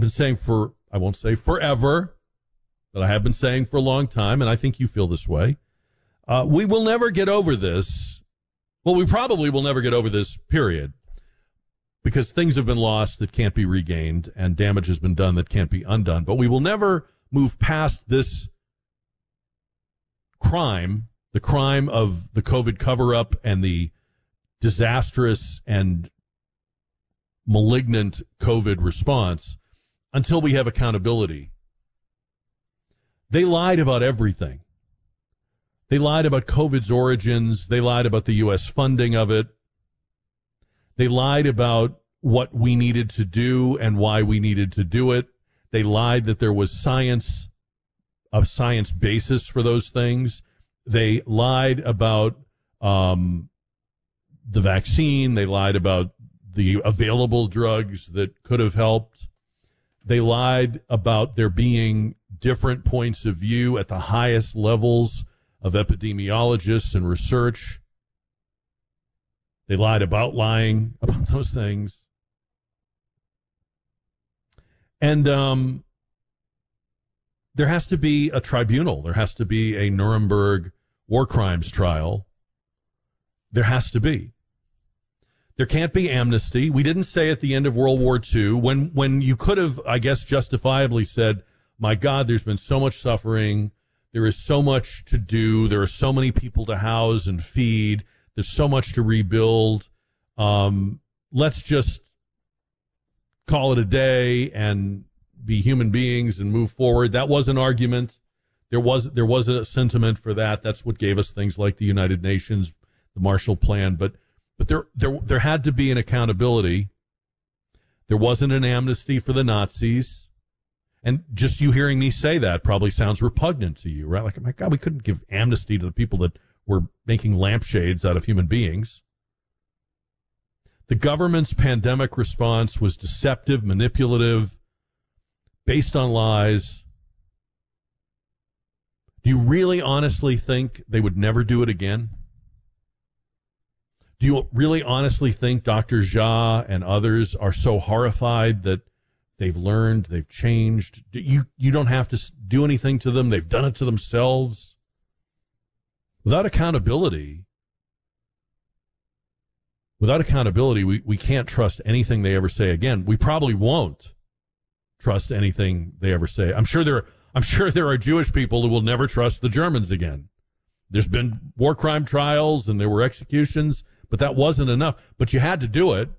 been saying I won't say forever, but I have been saying for a long time, and I think you feel this way. We will never get over this. Well, we probably will never get over this, period, because things have been lost that can't be regained and damage has been done that can't be undone. But we will never move past this crime, the crime of the COVID cover-up and the disastrous and malignant COVID response, until we have accountability. They lied about everything. They lied about COVID's origins. They lied about the U.S. funding of it. They lied about what we needed to do and why we needed to do it. They lied that there was a science basis for those things. They lied about the vaccine. They lied about the available drugs that could have helped. They lied about there being different points of view at the highest levels of epidemiologists and research. They lied about lying about those things. And there has to be a tribunal. There has to be a Nuremberg war crimes trial. There has to be. There can't be amnesty. We didn't say at the end of World War II, when you could have, I guess, justifiably said, my God, there's been so much suffering. There is so much to do. There are so many people to house and feed. There's so much to rebuild. Let's just call it a day and be human beings and move forward. That was an argument. There was a sentiment for that. That's what gave us things like the United Nations, the Marshall Plan. But there had to be an accountability. There wasn't an amnesty for the Nazis. And just you hearing me say that probably sounds repugnant to you, right? Like, my God, we couldn't give amnesty to the people that were making lampshades out of human beings. The government's pandemic response was deceptive, manipulative, based on lies. Do you really honestly think they would never do it again? Do you really honestly think Dr. Jha and others are so horrified that they've learned, they've changed? You don't have to do anything to them. They've done it to themselves. Without accountability, we can't trust anything they ever say again. We probably won't trust anything they ever say. I'm sure there are Jewish people who will never trust the Germans again. There's been war crime trials and there were executions, but that wasn't enough. But you had to do it.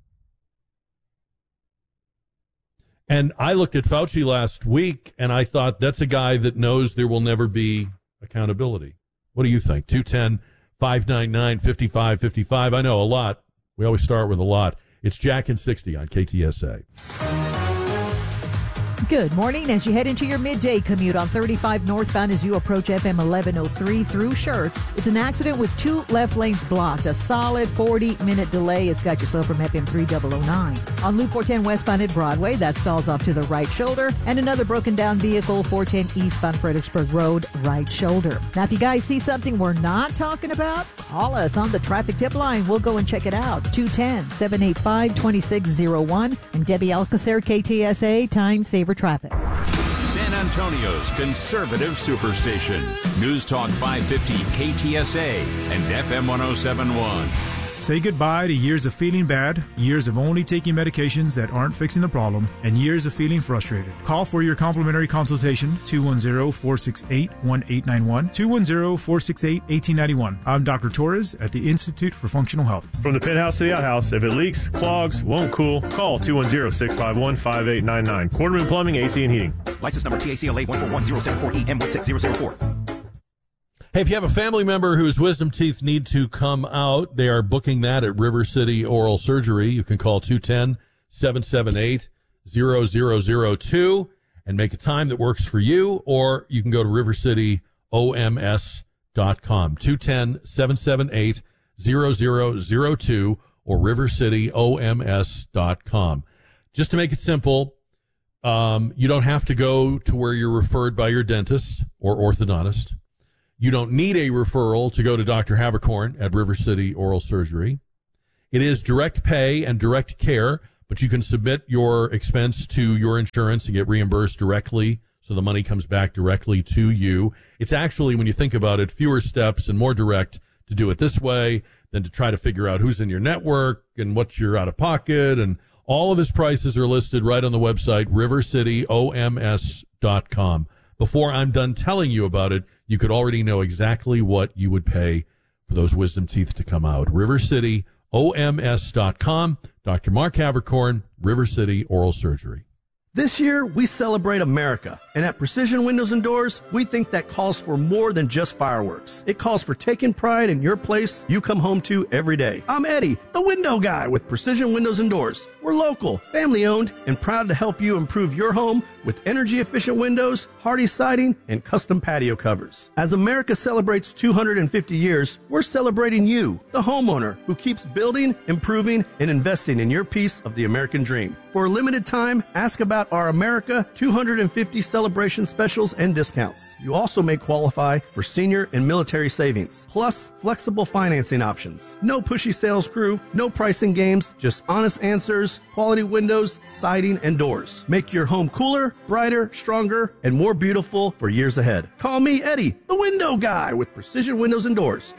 And I looked at Fauci last week, and I thought that's a guy that knows there will never be accountability. What do you think? 210-599-5555. I know, a lot. We always start with a lot. It's Jack and 60 on KTSA. Good morning. As you head into your midday commute on 35 northbound as you approach FM 1103 through Schertz, it's an accident with two left lanes blocked. A solid 40-minute delay has got you slow from FM 3009. On Loop 410 westbound at Broadway, that stalls off to the right shoulder. And another broken down vehicle, 410 eastbound Fredericksburg Road, right shoulder. Now, if you guys see something we're not talking about, call us on the traffic tip line. We'll go and check it out. 210-785-2601. And Debbie Alcacer, KTSA, Time Saver Traffic. San Antonio's conservative superstation. News Talk 550 KTSA and FM 1071. Say goodbye to years of feeling bad, years of only taking medications that aren't fixing the problem, and years of feeling frustrated. Call for your complimentary consultation, 210-468-1891, 210-468-1891. I'm Dr. Torres at the Institute for Functional Health. From the penthouse to the outhouse, if it leaks, clogs, won't cool, call 210-651-5899. Quarterman Plumbing, AC and Heating. License number TACLA 1410748M16004. Hey, if you have a family member whose wisdom teeth need to come out, they are booking that at River City Oral Surgery. You can call 210-778-0002 and make a time that works for you, or you can go to rivercityoms.com, 210-778-0002 or rivercityoms.com. Just to make it simple, you don't have to go to where you're referred by your dentist or orthodontist. You don't need a referral to go to Dr. Havercorn at River City Oral Surgery. It is direct pay and direct care, but you can submit your expense to your insurance and get reimbursed directly, so the money comes back directly to you. It's actually, when you think about it, fewer steps and more direct to do it this way than to try to figure out who's in your network and what you're out of pocket. And all of his prices are listed right on the website, rivercityoms.com. Before I'm done telling you about it, you could already know exactly what you would pay for those wisdom teeth to come out. rivercityoms.com. Dr. Mark Havercorn, River City Oral Surgery. This year, we celebrate America, and at Precision Windows and Doors, we think that calls for more than just fireworks. It calls for taking pride in your place you come home to every day. I'm Eddie, the window guy with Precision Windows and Doors. We're local, family-owned, and proud to help you improve your home with energy-efficient windows, hardy siding, and custom patio covers. As America celebrates 250 years, we're celebrating you, the homeowner, who keeps building, improving, and investing in your piece of the American dream. For a limited time, ask about our America 250 celebration specials and discounts. You also may qualify for senior and military savings, plus flexible financing options. No pushy sales crew, no pricing games, just honest answers, quality windows, siding, and doors. Make your home cooler, brighter, stronger, and more beautiful for years ahead. Call me, Eddie, the window guy with Precision Windows and Doors,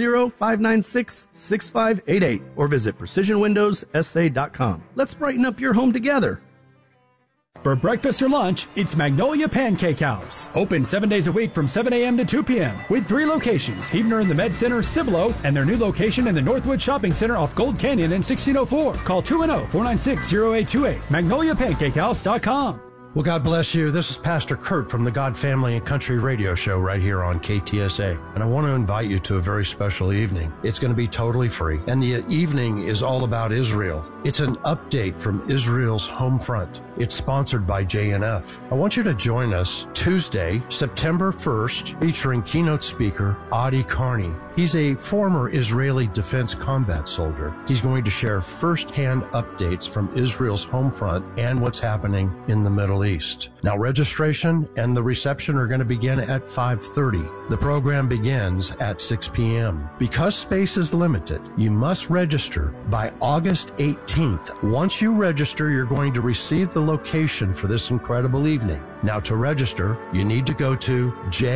210-596-6588, or visit precisionwindowssa.com. Let's brighten up your home together. For breakfast or lunch, it's Magnolia Pancake House. Open 7 days a week from 7 a.m. to 2 p.m. with 3 locations, Heavener in the Med Center, Cibolo, and their new location in the Northwood Shopping Center off Gold Canyon in 1604. Call 210-496-0828. MagnoliaPancakeHouse.com. Well, God bless you. This is Pastor Kurt from the God Family and Country Radio Show right here on KTSA. And I want to invite you to a very special evening. It's going to be totally free. And the evening is all about Israel. It's an update from Israel's home front. It's sponsored by JNF. I want you to join us Tuesday, September 1st, featuring keynote speaker Adi Carney. He's a former Israeli Defense Combat soldier. He's going to share firsthand updates from Israel's home front and what's happening in the Middle East. Now, registration and the reception are going to begin at 5:30. The program begins at 6 p.m. Because space is limited, you must register by August 18th. Once you register, you're going to receive the location for this incredible evening. Now, to register, you need to go to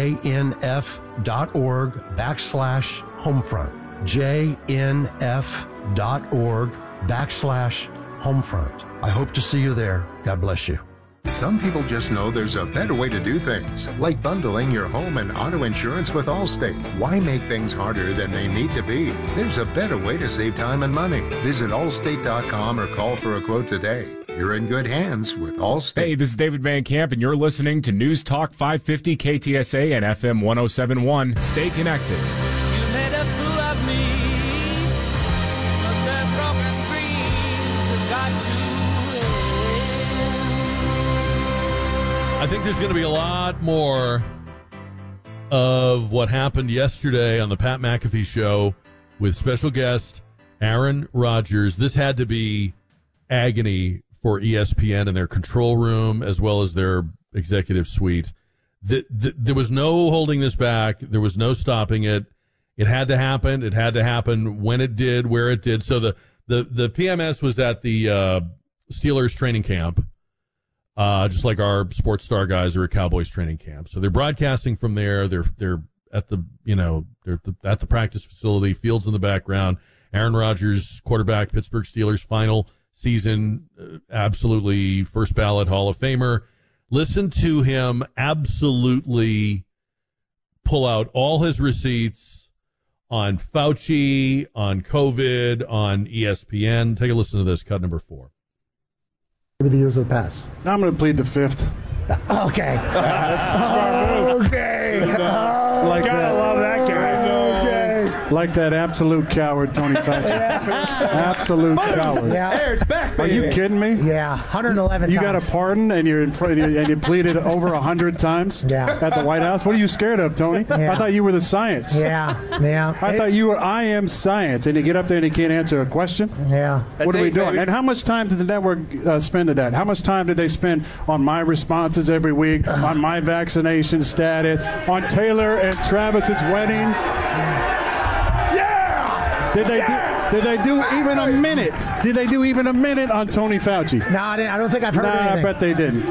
jnf.org/homefront. jnf.org/homefront. I hope to see you there. God bless you. Some people just know there's a better way to do things, like bundling your home and auto insurance with Allstate. Why make things harder than they need to be? There's a better way to save time and money. Visit Allstate.com or call for a quote today. You're in good hands with Allstate. Hey, this is David Van Camp, and you're listening to News Talk 550 KTSA and FM 1071. Stay connected. You made a fool of me, but the broken dreams have got to. I think there's going to be a lot more of what happened yesterday on the Pat McAfee Show with special guest Aaron Rodgers. This had to be agony for ESPN and their control room as well as their executive suite. There was no holding this back. There was no stopping it. It had to happen. It had to happen when it did, where it did. So the PMS was at the Steelers training camp. Just like our Sports Star guys are at Cowboys training camp. So they're broadcasting from there. They're at the, they're at the practice facility, fields in the background. Aaron Rodgers, quarterback, Pittsburgh Steelers, final season, absolutely first ballot Hall of Famer. Listen to him absolutely pull out all his receipts on Fauci, on COVID, on ESPN. Take a listen to this, cut number 4. Over the years of the past. I'm going to plead the 5th. Okay. Okay. Gotta love that guy. Like that absolute coward, Tony Fauci. Absolute coward. Yeah. Hey, it's back, baby. Are you kidding me? Yeah, 111 You times. got a pardon and you're in front and you pleaded over 100 times at the White House? What are you scared of, Tony? Yeah. I thought you were the science. Yeah. I thought you were I am science, and you get up there and you can't answer a question? Yeah. What are we doing? And how much time did the network spend at that? How much time did they spend on my responses every week, on my vaccination status, on Taylor and Travis's wedding? Did they Did they do even a minute? Did they do even a minute on Tony Fauci? No, I don't think I've heard anything. I bet they didn't.